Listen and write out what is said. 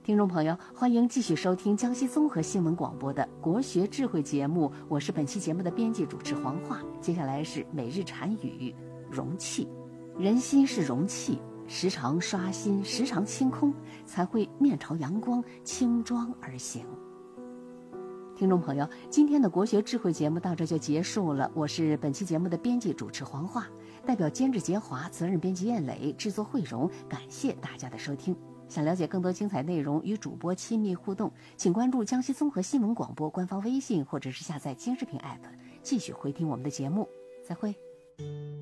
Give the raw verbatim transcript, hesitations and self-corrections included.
听众朋友，欢迎继续收听江西综合新闻广播的国学智慧节目，我是本期节目的编辑主持黄华。接下来是每日禅语，容器。人心是容器，时常刷新，时常清空，才会面朝阳光，轻装而行。听众朋友，今天的国学智慧节目到这就结束了。我是本期节目的编辑主持黄华，代表监制杰华、责任编辑燕磊、制作慧荣，感谢大家的收听。想了解更多精彩内容，与主播亲密互动，请关注江西综合新闻广播官方微信，或者是下载今日评 app，继续回听我们的节目。再会。